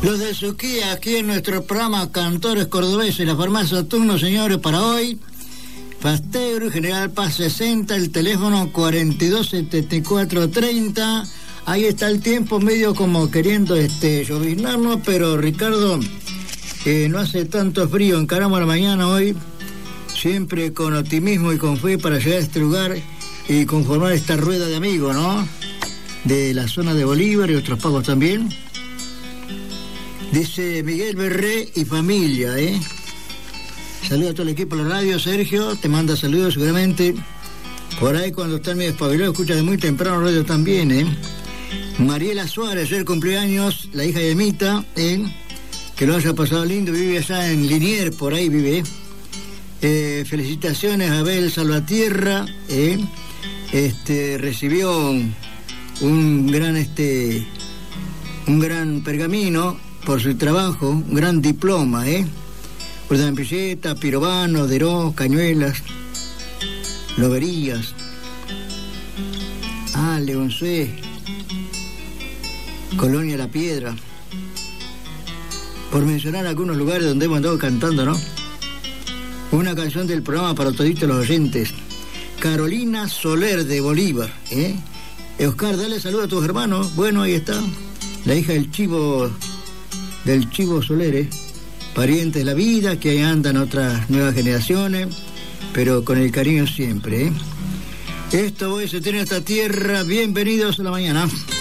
Los de Suquía, aquí en nuestro programa Cantores Cordobeses, la farmacia Saturno, señores, para hoy. Pasteur, General Paz 60, el teléfono 427430. Ahí está el tiempo, medio como queriendo lloviznarnos, pero Ricardo, no hace tanto frío, encaramos la mañana hoy, siempre con optimismo y con fe para llegar a este lugar y conformar esta rueda de amigos, ¿no? De la zona de Bolívar y otros pagos también. Dice Miguel Berré y familia, Saludos a todo el equipo de la radio. Sergio te manda saludos seguramente. Por ahí cuando está medio espabilado escucha de muy temprano radio también, Mariela Suárez, ayer cumpleaños, la hija de Mita, que lo haya pasado lindo, vive allá en Liniers, por ahí vive. Felicitaciones a Abel Salvatierra, recibió un gran pergamino por su trabajo, un gran diploma, por la ampilleta, pirobano, deró, cañuelas, loberías, Leonzué, Colonia La Piedra, por mencionar algunos lugares donde hemos andado cantando, ¿no? Una canción del programa para toditos los oyentes. Carolina Soler de Bolívar, Oscar, dale saludo a tus hermanos. Bueno, ahí está, la hija del Chivo Soler, parientes de la vida, que ahí andan otras nuevas generaciones, pero con el cariño siempre, Esto hoy se tiene esta tierra. Bienvenidos a la mañana.